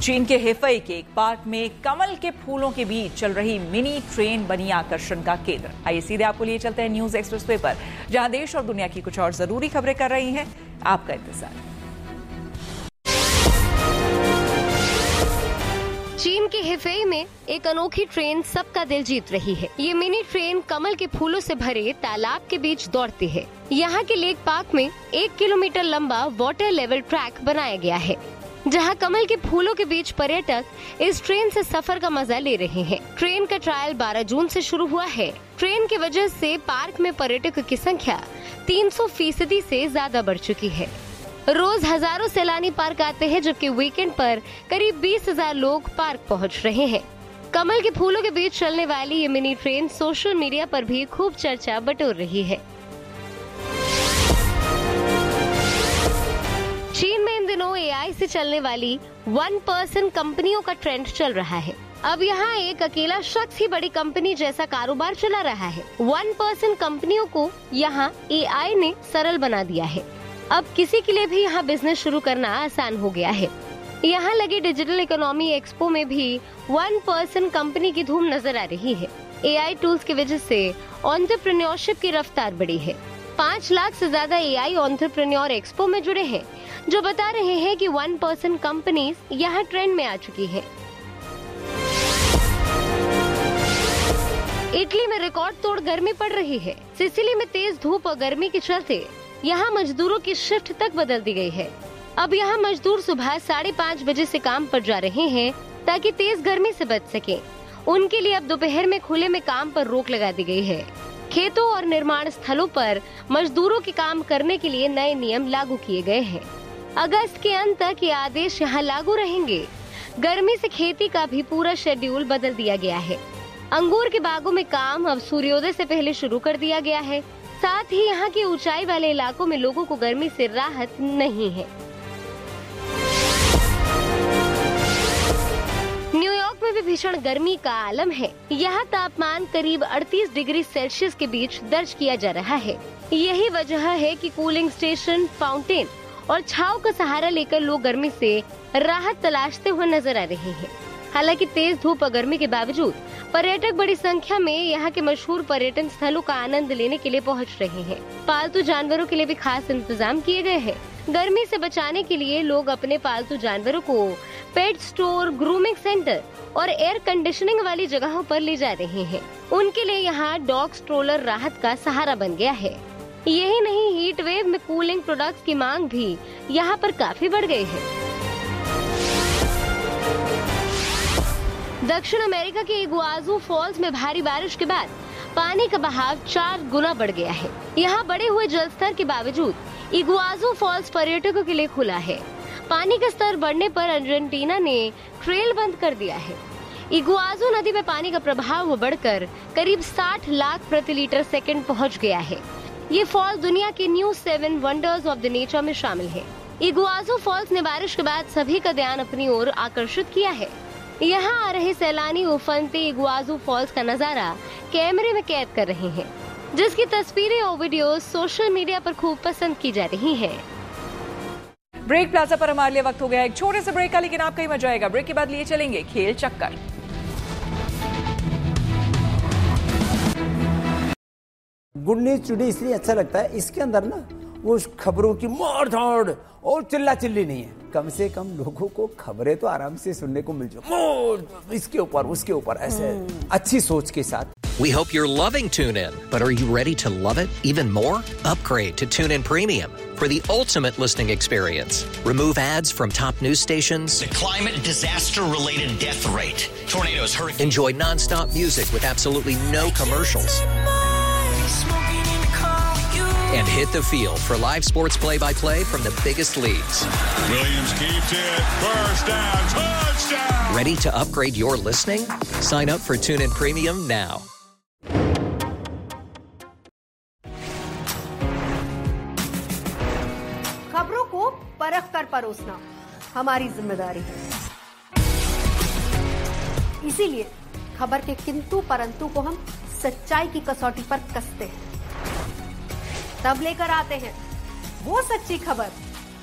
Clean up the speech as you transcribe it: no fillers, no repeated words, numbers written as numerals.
चीन के हेफई के एक पार्क में कमल के फूलों के बीच चल रही मिनी ट्रेन बनी आकर्षण का केंद्र। आइए सीधे आपको लिए चलते हैं न्यूज एक्सप्रेस वे पर, जहां देश और दुनिया की कुछ और जरूरी खबरें कर रही हैं आपका इंतजार। चीन के हेफई में एक अनोखी ट्रेन सबका दिल जीत रही है। ये मिनी ट्रेन कमल के फूलों से भरे तालाब के बीच दौड़ती है। यहाँ के लेक पार्क में 1 किलोमीटर लंबा वाटर लेवल ट्रैक बनाया गया है, जहां कमल के फूलों के बीच पर्यटक इस ट्रेन से सफर का मजा ले रहे हैं। ट्रेन का ट्रायल 12 जून से शुरू हुआ है। ट्रेन की वजह से पार्क में पर्यटकों की संख्या 300% से ज्यादा बढ़ चुकी है। रोज हजारों सैलानी पार्क आते हैं, जबकि वीकेंड पर करीब 20,000 लोग पार्क पहुंच रहे हैं। कमल के फूलों के बीच चलने वाली ये मिनी ट्रेन सोशल मीडिया पर भी खूब चर्चा बटोर रही है। चीन में इन दिनों AI से चलने वाली 1 पर्सन कंपनियों का ट्रेंड चल रहा है। अब यहाँ एक अकेला शख्स ही बड़ी कंपनी जैसा कारोबार चला रहा है। 1 पर्सन कंपनियों को यहाँ AI ने सरल बना दिया है। अब किसी के लिए भी यहाँ बिजनेस शुरू करना आसान हो गया है। यहाँ लगे डिजिटल इकोनॉमी एक्सपो में भी 1 पर्सन कंपनी की धूम नजर आ रही है। AI टूल्स की वजह से एंटरप्रेन्योरशिप की रफ्तार बढ़ी है। 5 लाख से ज्यादा AI एंटरप्रेन्योर एक्सपो में जुड़े हैं, जो बता रहे हैं कि 1 पर्सन कंपनीज यहाँ ट्रेंड में आ चुकी है। इटली में रिकॉर्ड तोड़ गर्मी पड़ रही है। सिसिली में तेज धूप और गर्मी के चलते यहाँ मजदूरों की शिफ्ट तक बदल दी गई है। अब यहाँ मजदूर सुबह 5:30 बजे से काम पर जा रहे हैं, ताकि तेज गर्मी से बच सकें। उनके लिए अब दोपहर में खुले में काम पर रोक लगा दी गई है। खेतों और निर्माण स्थलों पर मजदूरों के काम करने के लिए नए नियम लागू किए गए हैं। अगस्त के अंत तक ये आदेश यहाँ लागू रहेंगे। गर्मी से खेती का भी पूरा शेड्यूल बदल दिया गया है। अंगूर के बागों में काम अब सूर्योदय से पहले शुरू कर दिया गया है। साथ ही यहाँ के ऊंचाई वाले इलाकों में लोगों को गर्मी से राहत नहीं है। न्यूयॉर्क में भी भीषण गर्मी का आलम है। यहाँ तापमान करीब 38 डिग्री सेल्सियस के बीच दर्ज किया जा रहा है। यही वजह है कि कूलिंग स्टेशन, फाउंटेन और छांव का सहारा लेकर लोग गर्मी से राहत तलाशते हुए नजर आ रहे हैं। हालांकि तेज धूप और गर्मी के बावजूद पर्यटक बड़ी संख्या में यहाँ के मशहूर पर्यटन स्थलों का आनंद लेने के लिए पहुँच रहे हैं। पालतू जानवरों के लिए भी खास इंतजाम किए गए हैं। गर्मी से बचाने के लिए लोग अपने पालतू जानवरों को पेट स्टोर, ग्रूमिंग सेंटर और एयर कंडीशनिंग वाली जगहों पर ले जा रहे हैं। उनके लिए यहाँ डॉग स्ट्रोलर राहत का सहारा बन गया है। यही नहीं, हीट वेव में कूलिंग प्रोडक्ट्स की मांग भी यहाँ पर काफी बढ़ गई है। दक्षिण अमेरिका के इगुआजू फॉल्स में भारी बारिश के बाद पानी का बहाव 4 गुना बढ़ गया है। यहाँ बढ़े हुए जल स्तर के बावजूद इगुआजू फॉल्स पर्यटकों के लिए खुला है। पानी का स्तर बढ़ने पर अर्जेंटीना ने ट्रेल बंद कर दिया है। इगुआजू नदी में पानी का प्रभाव बढ़कर करीब 60 लाख प्रति लीटर सेकंड पहुँच गया है। ये फॉल दुनिया के new 7 wonders of the nature में शामिल है। इगुआजू फॉल्स ने बारिश के बाद सभी का ध्यान अपनी ओर आकर्षित किया है। यहाँ आ रहे सैलानी उफनते इगुआजू फॉल्स का नजारा कैमरे में कैद कर रहे हैं, जिसकी तस्वीरें और वीडियो सोशल मीडिया पर खूब पसंद की जा रही हैं। ब्रेक प्लाजा पर हमारे लिए वक्त हो गया एक छोटे से ब्रेक का, लेकिन आपका ही मजा आएगा। ब्रेक के बाद लिए चलेंगे खेल चक्कर। गुड न्यूज टुडे इसलिए अच्छा लगता है, इसके अंदर ना वो खबरों की मार धाड़ और चिल्ला चिल्ली नहीं है। कम से कम लोगों को खबरें तो आराम से सुनने को मिल जाए, इसके ऊपर उसके ऊपर ऐसे अच्छी सोच के साथ। We hope you're loving TuneIn, but are you ready to love it even more? Upgrade to TuneIn Premium for the ultimate listening experience. Remove ads from top news stations. The climate disaster-related death rate. Tornadoes, hurricanes. Enjoy non-stop music with absolutely no commercials. And hit the field for live sports play-by-play from the biggest leagues. Williams keeps it. First down. Touchdown. Ready to upgrade your listening? Sign up for TuneIn Premium now. खबरों को परख कर परोसना हमारी जिम्मेदारी है। इसीलिए खबर के किंतु परंतु को हम सच्चाई की कसौटी पर कसते हैं, तब लेकर आते हैं वो सच्ची खबर